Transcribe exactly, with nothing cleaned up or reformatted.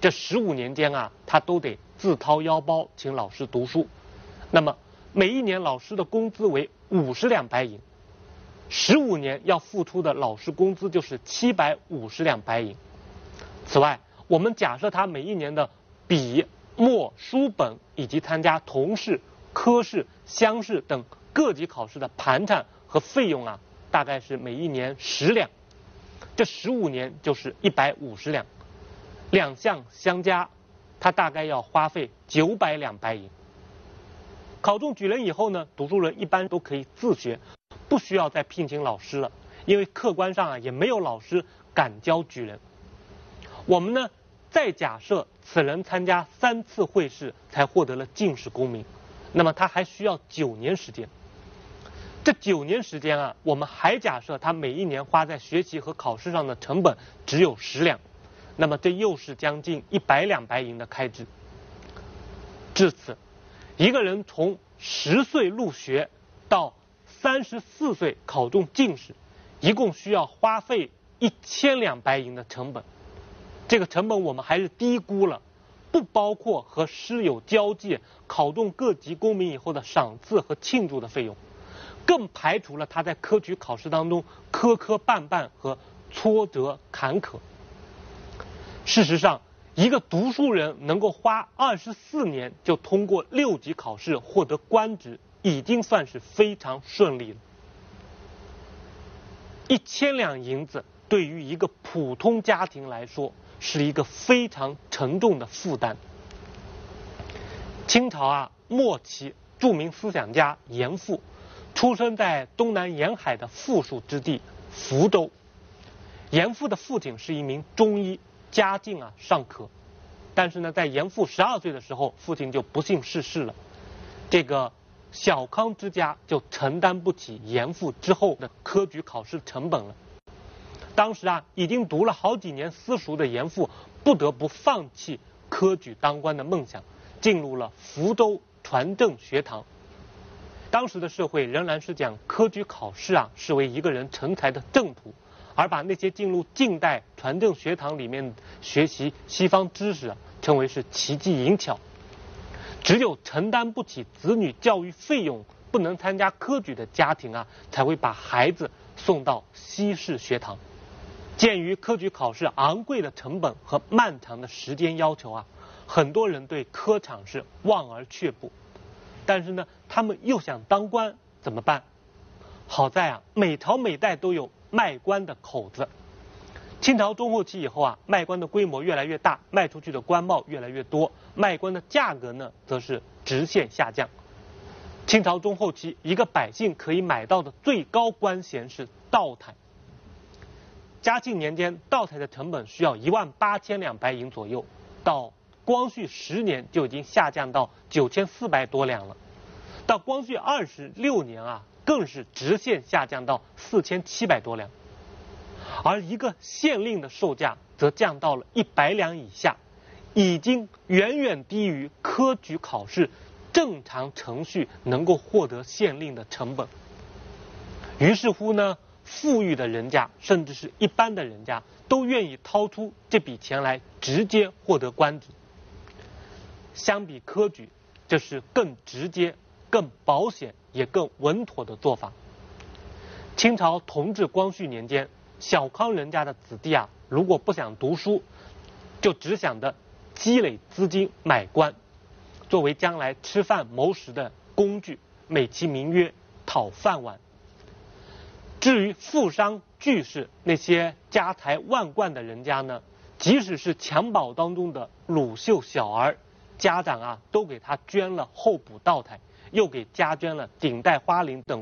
这十五年间啊，他都得自掏腰包请老师读书。那么每一年老师的工资为五十两白银，十五年要付出的老师工资就是七百五十两白银。此外，我们假设他每一年的笔、墨、书本以及参加同试、科试、乡试等各级考试的盘缠和费用啊，大概是每一年十两，这十五年就是一百五十两，两项相加，他大概要花费九百两白银。考中举人以后呢，读书人一般都可以自学，不需要再聘请老师了，因为客观上啊也没有老师敢教举人。我们呢，再假设此人参加三次会试才获得了进士功名，那么他还需要九年时间。这九年时间啊，我们还假设他每一年花在学习和考试上的成本只有十两，那么这又是将近一百两白银的开支。至此，一个人从十岁入学到三十四岁考中进士，一共需要花费一千两白银的成本。这个成本我们还是低估了，不包括和师友交际、考中各级功名以后的赏赐和庆祝的费用，更排除了他在科举考试当中磕磕绊绊和挫折坎坷。事实上，一个读书人能够花二十四年就通过六级考试获得官职，已经算是非常顺利了。一千两银子对于一个普通家庭来说，是一个非常沉重的负担。清朝啊末期，著名思想家严复出生在东南沿海的富庶之地福州。严复的父亲是一名中医，家境啊尚可，但是呢，在严复十二岁的时候，父亲就不幸逝世了。这个小康之家就承担不起严复之后的科举考试成本了。当时啊，已经读了好几年私塾的严复，不得不放弃科举当官的梦想，进入了福州传政学堂。当时的社会仍然是将科举考试啊视为一个人成才的正途，而把那些进入近代传政学堂里面学习西方知识啊称为是奇技淫巧。只有承担不起子女教育费用，不能参加科举的家庭啊，才会把孩子送到西式学堂。鉴于科举考试昂贵的成本和漫长的时间要求啊，很多人对科场是望而却步。但是呢，他们又想当官，怎么办？好在啊，每朝每代都有卖官的口子。清朝中后期以后啊，卖官的规模越来越大，卖出去的官帽越来越多，卖官的价格呢，则是直线下降。清朝中后期，一个百姓可以买到的最高官衔是道台。嘉庆年间，道台的成本需要一万八千两白银左右，到光绪十年就已经下降到九千四百多两了，到光绪二十六年啊，更是直线下降到四千七百多两，而一个县令的售价则降到了一百两以下，已经远远低于科举考试正常程序能够获得县令的成本。于是乎呢，富裕的人家，甚至是一般的人家，都愿意掏出这笔钱来直接获得官职。相比科举，这是更直接、更保险也更稳妥的做法。清朝同治光绪年间，小康人家的子弟啊，如果不想读书，就只想着积累资金买官，作为将来吃饭谋食的工具，美其名曰讨饭碗。至于富商巨士，那些家财万贯的人家呢，即使是襁褓当中的乳臭小儿，家长啊都给他捐了候补道台，又给家捐了顶戴花翎等